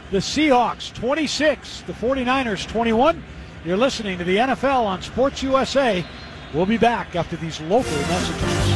The Seahawks 26, the 49ers 21. You're listening to the NFL on Sports USA. We'll be back after these local messages.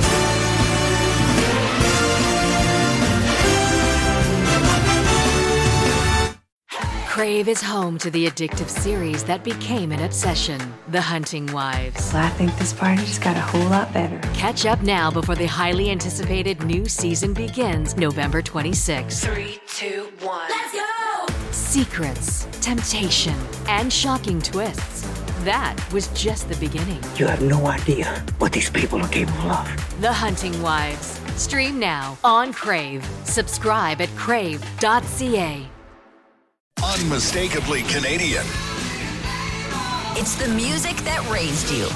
Crave is home to the addictive series that became an obsession, The Hunting Wives. Well, I think this party just got a whole lot better. Catch up now before the highly anticipated new season begins November 26th. 3, 2, 1. Let's go! Secrets, temptation, and shocking twists. That was just the beginning. You have no idea what these people are capable of. The Hunting Wives. Stream now on Crave. Subscribe at crave.ca. Unmistakably Canadian. It's the music that raised you.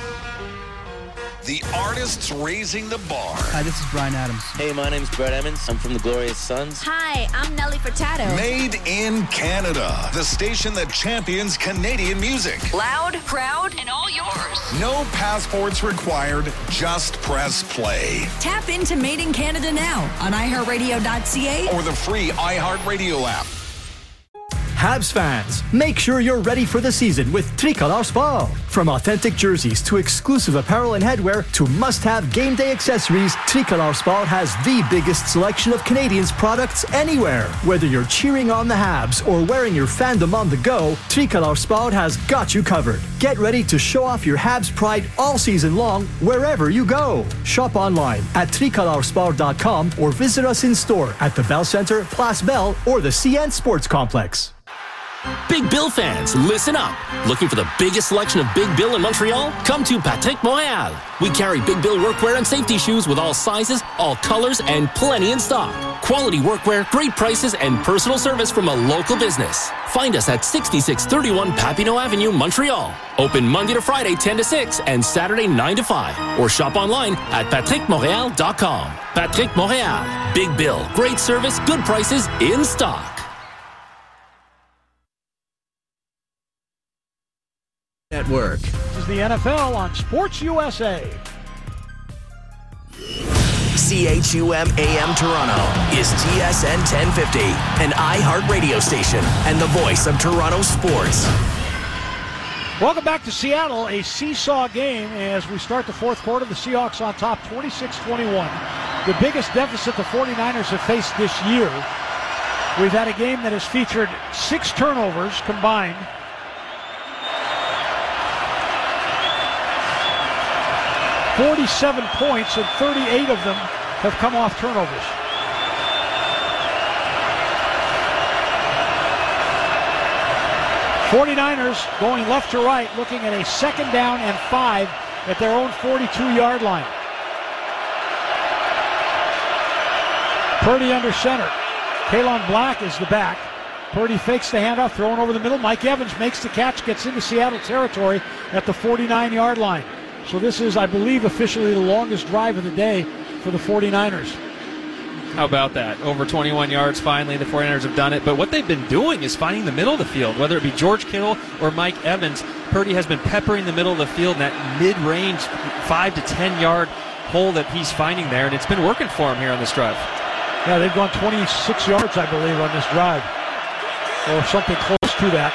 The artists raising the bar. Hi, this is Bryan Adams. Hey, my name's Brett Emmons. I'm from the Glorious Sons. Hi, I'm Nelly Furtado. Made in Canada. The station that champions Canadian music. Loud, proud, and all yours. No passports required. Just press play. Tap into Made in Canada now on iHeartRadio.ca or the free iHeartRadio app. Habs fans, make sure you're ready for the season with Tricolor Sport. From authentic jerseys to exclusive apparel and headwear to must-have game day accessories, Tricolor Sport has the biggest selection of Canadians' products anywhere. Whether you're cheering on the Habs or wearing your fandom on the go, Tricolor Sport has got you covered. Get ready to show off your Habs pride all season long wherever you go. Shop online at tricolorsport.com or visit us in store at the Bell Centre, Place Bell, or the CN Sports Complex. Big Bill fans, listen up. Looking for the biggest selection of Big Bill in Montreal? Come to Patrick Montréal. We carry Big Bill workwear and safety shoes with all sizes, all colors, and plenty in stock. Quality workwear, great prices, and personal service from a local business. Find us at 6631 Papineau Avenue, Montreal. Open Monday to Friday 10 to 6 and Saturday 9 to 5. Or shop online at patrickmontreal.com. Patrick Montréal. Big Bill. Great service, good prices, in stock. Network. This is the NFL on Sports USA. CHUM AM Toronto is TSN 1050, an iHeart radio station and the voice of Toronto sports. Welcome back to Seattle, a seesaw game as we start the fourth quarter. The Seahawks on top 26-21. The biggest deficit the 49ers have faced this year. We've had a game that has featured 6 turnovers combined. $47 points, and 38 of them have come off turnovers. '49ers going left to right, looking at a 2nd down and 5 at their own 42-yard line. Purdy under center. Kalon Black is the back. Purdy fakes the handoff, thrown over the middle. Mike Evans makes the catch, gets into Seattle territory at the 49-yard line. So this is, I believe, officially the longest drive of the day for the 49ers. How about that? Over 21 yards, finally, the 49ers have done it. But what they've been doing is finding the middle of the field, whether it be George Kittle or Mike Evans. Purdy has been peppering the middle of the field in that mid-range 5 to 10-yard hole that he's finding there, and it's been working for him here on this drive. Yeah, they've gone 26 yards, I believe, on this drive, or something close to that.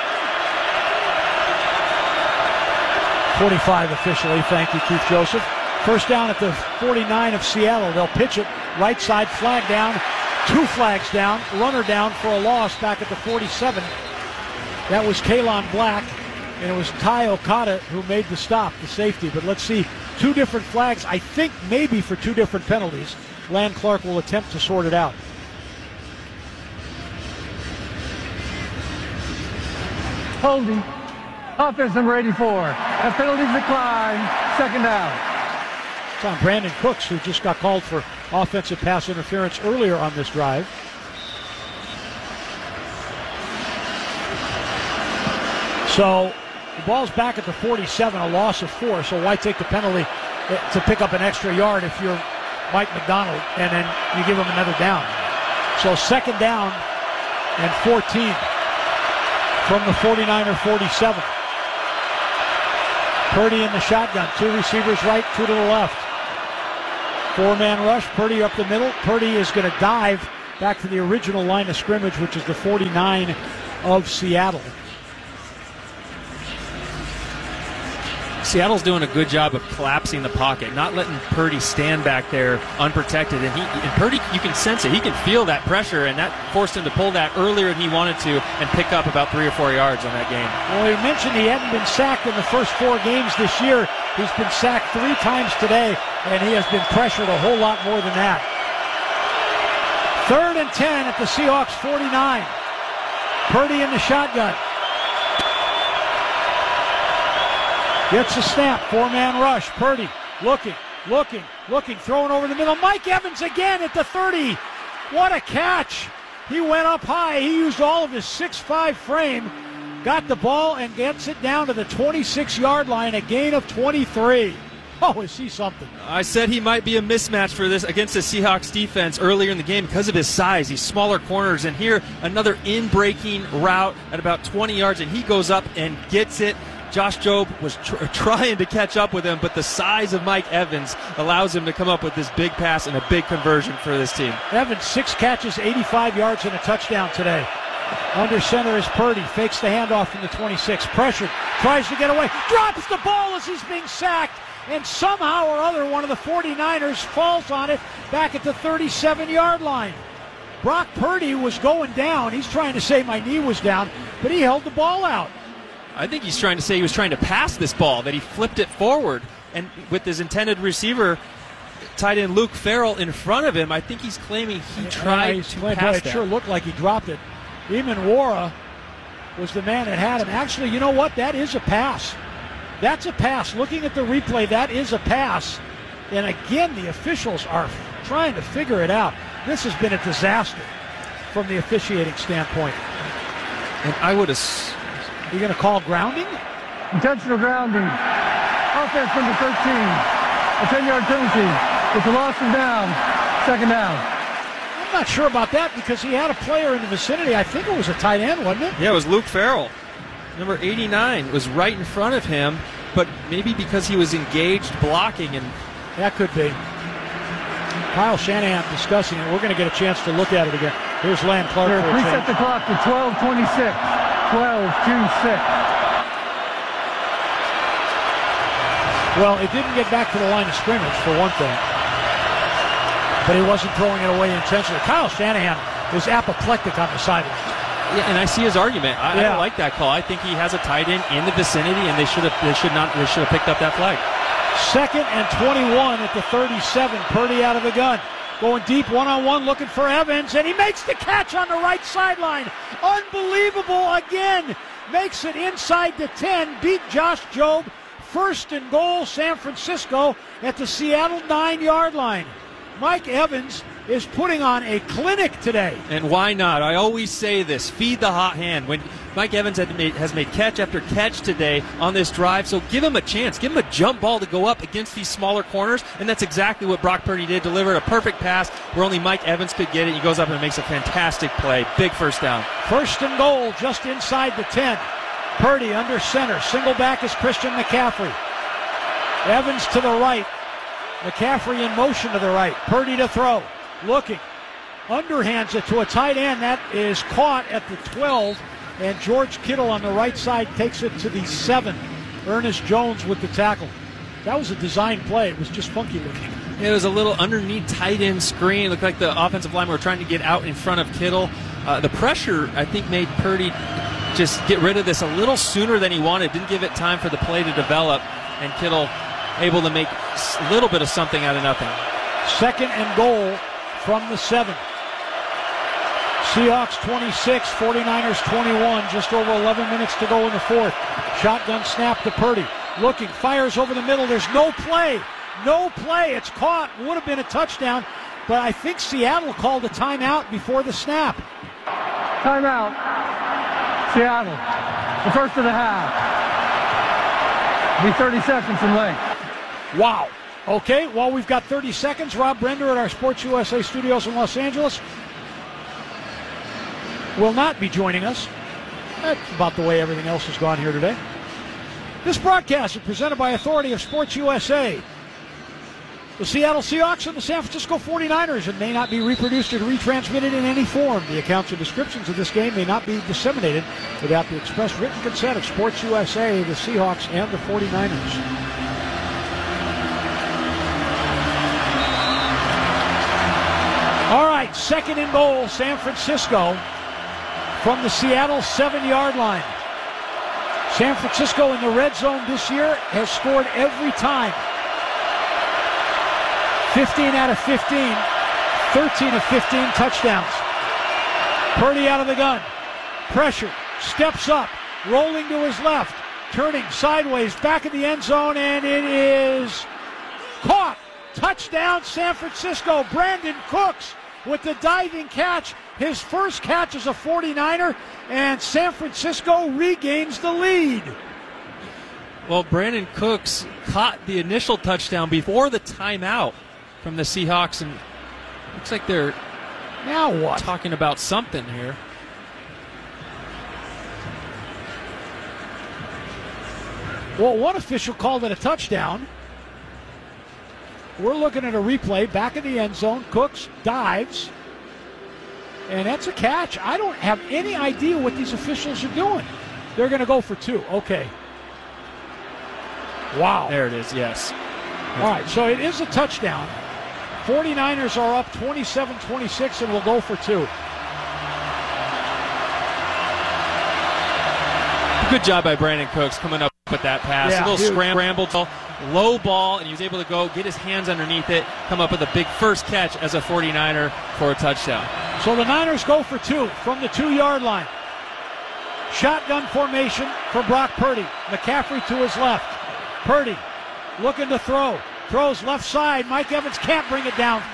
45 officially. Thank you, Keith Joseph. First down at the 49 of Seattle. They'll pitch it right side, flag down, 2 flags down, runner down for a loss back at the 47. That was Kalon Black, and it was Ty Okada who made the stop, the safety. But let's see, 2 different flags, I think maybe for 2 different penalties. Lan Clark will attempt to sort it out. Holding. Offense number 84. A penalty decline. 2nd down. It's on Brandon Cooks, who just got called for offensive pass interference earlier on this drive. So the ball's back at the 47, a loss of 4. So why take the penalty to pick up an extra yard if you're Mike McDonald, and then you give him another down? So 2nd down and 14 from the 49er 47. Purdy in the shotgun. 2 receivers right, 2 to the left. 4-man rush. Purdy up the middle. Purdy is going to dive back to the original line of scrimmage, which is the 49 of Seattle. Seattle's doing a good job of collapsing the pocket, not letting Purdy stand back there unprotected. And Purdy, you can sense it. He can feel that pressure, and that forced him to pull that earlier than he wanted to and pick up about 3 or 4 yards on that game. Well, he mentioned he hadn't been sacked in the first 4 games this year. He's been sacked 3 times today, and he has been pressured a whole lot more than that. 3rd and 10 at the Seahawks 49. Purdy in the shotgun. Gets a snap, 4-man rush. Purdy looking, throwing over the middle. Mike Evans again at the 30. What a catch. He went up high. He used all of his 6'5 frame, got the ball, and gets it down to the 26-yard line, a gain of 23. Oh, is he something? I said he might be a mismatch for this against the Seahawks defense earlier in the game because of his size, these smaller corners. And here, another in-breaking route at about 20 yards, and he goes up and gets it. Josh Jobe was trying to catch up with him, but the size of Mike Evans allows him to come up with this big pass and a big conversion for this team. Evans, 6 catches, 85 yards, and a touchdown today. Under center is Purdy, fakes the handoff from the 26. Pressured, tries to get away, drops the ball as he's being sacked, and somehow or other one of the 49ers falls on it back at the 37-yard line. Brock Purdy was going down. He's trying to say my knee was down, but he held the ball out. I think he's trying to say he was trying to pass this ball, that he flipped it forward. And with his intended receiver, tight end Luke Farrell, in front of him, I think he's claiming he tried to pass that. It sure looked like he dropped it. Eamon Wara was the man that had him. Actually, you know what? That is a pass. That's a pass. Looking at the replay, that is a pass. And again, the officials are trying to figure it out. This has been a disaster from the officiating standpoint. And I would have... You're going to call grounding? Intentional grounding. Offense number 13. A 10-yard penalty. It's a loss of down. 2nd down. I'm not sure about that because he had a player in the vicinity. I think it was a tight end, wasn't it? Yeah, it was Luke Farrell. Number 89 was right in front of him, but maybe because he was engaged blocking. And that could be. Kyle Shanahan discussing it. We're going to get a chance to look at it again. Here's Lamb Clark. Reset the clock to 12:26. 12-2-6. Well, it didn't get back to the line of scrimmage, for one thing. But he wasn't throwing it away intentionally. Kyle Shanahan is apoplectic on the sideline. Yeah, and I see his argument. I don't like that call. I think he has a tight end in the vicinity, and they should have picked up that flag. 2nd and 21 at the 37. Purdy out of the gun. Going deep, one-on-one, looking for Evans, and he makes the catch on the right sideline. Unbelievable again. Makes it inside the 10, beat Josh Jobe. 1st and goal, San Francisco at the Seattle 9-yard line. Mike Evans is putting on a clinic today. And why not? I always say this, feed the hot hand. When Mike Evans has made catch after catch today on this drive, so give him a chance. Give him a jump ball to go up against these smaller corners, and that's exactly what Brock Purdy did. Delivered a perfect pass where only Mike Evans could get it. He goes up and makes a fantastic play. Big 1st down. 1st and goal, just inside the 10. Purdy under center. Single back is Christian McCaffrey. Evans to the right. McCaffrey in motion to the right. Purdy to throw. Looking. Underhands it to a tight end. That is caught at the 12. And George Kittle on the right side takes it to the 7. Ernest Jones with the tackle. That was a design play. It was just funky looking. It was a little underneath tight end screen. It looked like the offensive linemen were trying to get out in front of Kittle. The pressure, I think, made Purdy just get rid of this a little sooner than he wanted. Didn't give it time for the play to develop. And Kittle able to make a little bit of something out of nothing. 2nd and goal from the 7. Seahawks 26, 49ers 21, just over 11 minutes to go in the 4th. Shotgun snap to Purdy. Looking, fires over the middle. There's no play. No play. It's caught. Would have been a touchdown, but I think Seattle called a timeout before the snap. Timeout. Seattle. The 1st of the half. Be 30 seconds in length. Wow. Okay, well, we've got 30 seconds. Rob Brender at our Sports USA studios in Los Angeles will not be joining us. That's about the way everything else has gone here today. This broadcast is presented by authority of Sports USA. The Seattle Seahawks and the San Francisco 49ers and may not be reproduced or retransmitted in any form. The accounts and descriptions of this game may not be disseminated without the express written consent of Sports USA, the Seahawks, and the 49ers. All right, second and goal, San Francisco from the Seattle 7-yard line. San Francisco in the red zone this year has scored every time. 15 out of 15, 13 of 15 touchdowns. Purdy out of the gun. Pressure, steps up, rolling to his left, turning sideways, back of the end zone, and it is caught. Touchdown, San Francisco. Brandon Cooks with the diving catch. His first catch as a 49er, and San Francisco regains the lead. Well, Brandon Cooks caught the initial touchdown before the timeout from the Seahawks, and looks like they're now what? Talking about something here. Well, one official called it a touchdown. We're looking at a replay, back of the end zone. Cooks dives, and that's a catch. I don't have any idea what these officials are doing. They're going to go for 2. Okay. Wow. There it is, yes. All right, so it is a touchdown. 49ers are up 27-26 and will go for 2. Good job by Brandon Cooks coming up with that pass. Yeah, a little scramble, low ball, and he was able to go get his hands underneath it, come up with a big first catch as a 49er for a touchdown. So the Niners go for 2 from the 2-yard line. Shotgun formation for Brock Purdy. McCaffrey to his left. Purdy looking to throw. Throws left side. Mike Evans can't bring it down.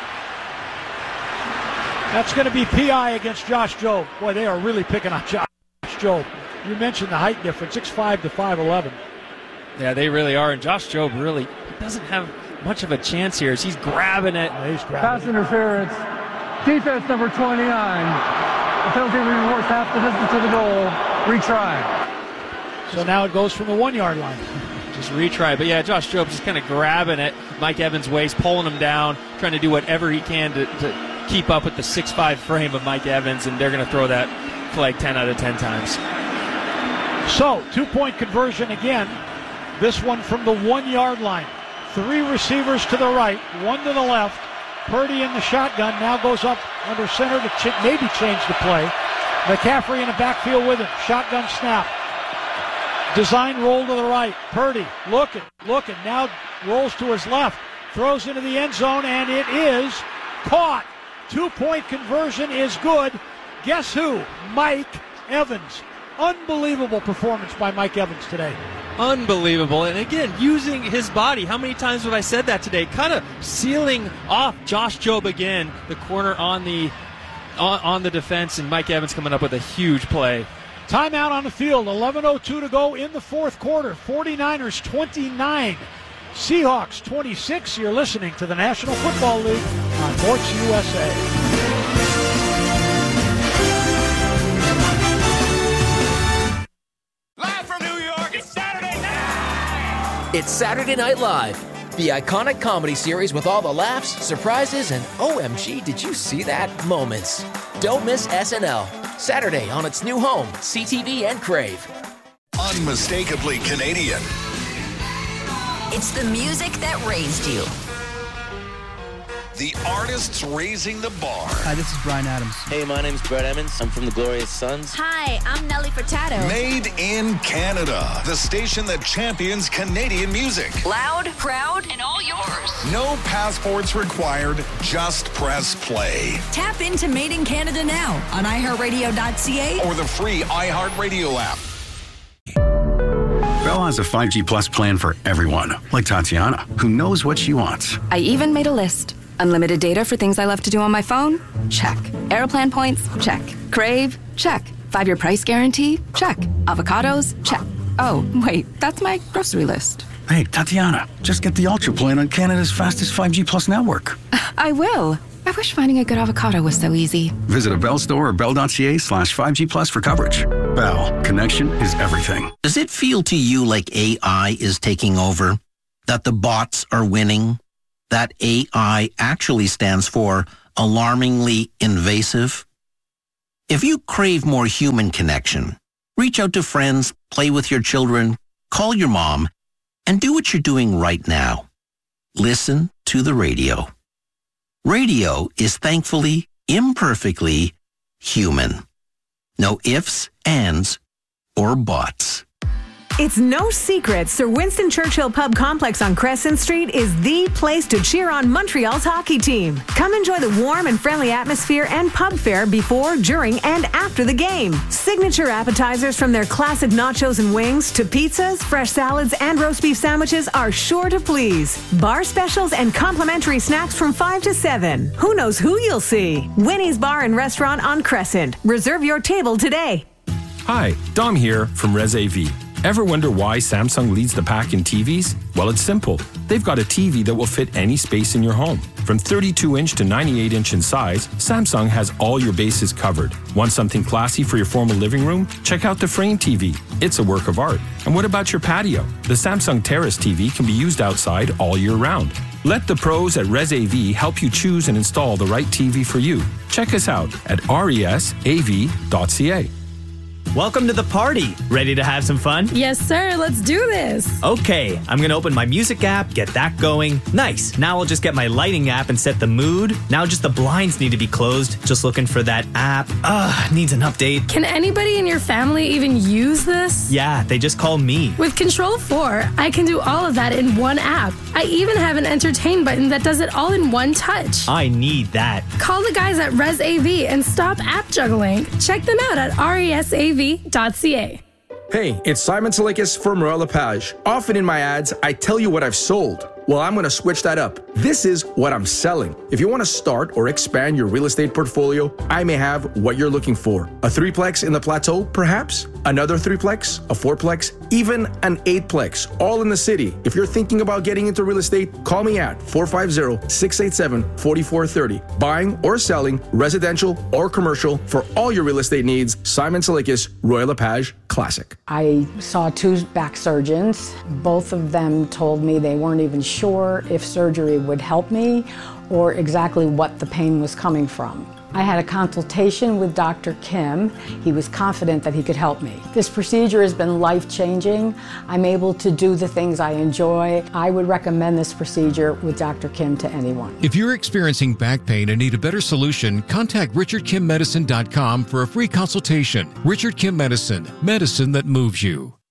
That's going to be PI against Josh Jobe. Boy, they are really picking on Josh Jobe. You mentioned the height difference, 6'5" to 5'11". Yeah, they really are. And Josh Jobe really doesn't have much of a chance here as he's grabbing it. Pass interference. Defense number 29. The penalty reinforced half the distance to the goal. Retry. So now it goes from the 1-yard line. Just retry. But yeah, Josh Jobe just kind of grabbing it. Mike Evans' waist, pulling him down, trying to do whatever he can to keep up with the 6'5" frame of Mike Evans, and they're going to throw that flag 10 out of 10 times. So, 2-point conversion again. This one from the 1-yard line. 3 receivers to the right, 1 to the left. Purdy in the shotgun now goes up under center to maybe change the play. McCaffrey in the backfield with him. Shotgun snap. Design roll to the right. Purdy looking, now rolls to his left. Throws into the end zone, and it is caught. 2-point conversion is good. Guess who? Mike Evans. Unbelievable performance by Mike Evans today. Unbelievable. And again, using his body. How many times have I said that today? Kind of sealing off Josh Jobe again. The corner on the defense, and Mike Evans coming up with a huge play. Timeout on the field. 11:02 to go in the fourth quarter. 49ers 29. Seahawks 26. You're listening to the National Football League on Sports USA. It's Saturday Night Live, the iconic comedy series with all the laughs, surprises, and OMG, did you see that moments. Don't miss SNL, Saturday on its new home, CTV and Crave. Unmistakably Canadian. It's the music that raised you. The artists raising the bar. Hi, this is Bryan Adams. Hey, my name's Brett Emmons. I'm from the Glorious Sons. Hi, I'm Nelly Furtado. Made in Canada. The station that champions Canadian music. Loud, proud, and all yours. No passports required. Just press play. Tap into Made in Canada now on iHeartRadio.ca or the free iHeartRadio app. Bell has a 5G Plus plan for everyone, like Tatiana, who knows what she wants. I even made a list. Unlimited data for things I love to do on my phone? Check. Airplan points? Check. Crave? Check. 5-year price guarantee? Check. Avocados? Check. Oh, wait, that's my grocery list. Hey, Tatiana, just get the Ultra plan on Canada's fastest 5G Plus network. I will. I wish finding a good avocado was so easy. Visit a Bell store or bell.ca/5G Plus for coverage. Bell, connection is everything. Does it feel to you like AI is taking over? That the bots are winning? that AI actually stands for alarmingly invasive? If you crave more human connection, reach out to friends, play with your children, call your mom, and do what you're doing right now. Listen to the radio. Radio is thankfully, imperfectly human. No ifs, ands, or buts. It's no secret Sir Winston Churchill Pub Complex on Crescent Street is the place to cheer on Montreal's hockey team. Come enjoy the warm and friendly atmosphere and pub fare before, during, and after the game. Signature appetizers from their classic nachos and wings to pizzas, fresh salads, and roast beef sandwiches are sure to please. Bar specials and complimentary snacks from 5 to 7. Who knows who you'll see? Winnie's Bar and Restaurant on Crescent. Reserve your table today. Hi, Dom here from Res AV. Ever wonder why Samsung leads the pack in TVs? Well, it's simple. They've got a TV that will fit any space in your home. From 32-inch to 98-inch in size, Samsung has all your bases covered. Want something classy for your formal living room? Check out the Frame TV. It's a work of art. And what about your patio? The Samsung Terrace TV can be used outside all year round. Let the pros at Res AV help you choose and install the right TV for you. Check us out at resav.ca. Welcome to the party. Ready to have some fun? Yes, sir. Let's do this. Okay, I'm going to open my music app, get that going. Nice. Now I'll just get my lighting app and set the mood. Now just the blinds need to be closed. Just looking for that app. Needs an update. Can anybody in your family even use this? Yeah, they just call me. With Control 4, I can do all of that in one app. I even have an entertain button that does it all in one touch. I need that. Call the guys at Res AV and stop app juggling. Check them out at resav.ca. Hey, it's Simon Salikis from Royal LePage. Often in my ads, I tell you what I've sold. Well, I'm going to switch that up. This is what I'm selling. If you want to start or expand your real estate portfolio, I may have what you're looking for. A 3-plex in the Plateau, perhaps? Another 3-plex? A 4-plex? Even an 8-plex, all in the city. If you're thinking about getting into real estate, call me at 450-687-4430. Buying or selling, residential or commercial, for all your real estate needs, Simon Salikis, Royal LePage Classic. I saw 2 back surgeons. Both of them told me they weren't even sure if surgery would help me or exactly what the pain was coming from. I had a consultation with Dr. Kim. He was confident that he could help me. This procedure has been life-changing. I'm able to do the things I enjoy. I would recommend this procedure with Dr. Kim to anyone. If you're experiencing back pain and need a better solution, contact RichardKimMedicine.com for a free consultation. Richard Kim Medicine, medicine that moves you.